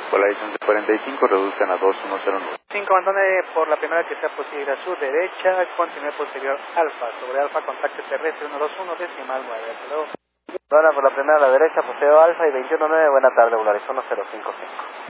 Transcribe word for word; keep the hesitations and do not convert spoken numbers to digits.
Polarizante cuarenta y cinco, reduzcan a dos uno cero nueve. cinco, abandone por la primera que sea posible a su derecha, continúe posterior alfa, sobre alfa, contacto terrestre uno dos uno, decimal nueve, hasta luego. Ahora por la primera a la derecha, posterior alfa y veintiuno nueve, buena tarde, Polaris uno cero cinco cinco.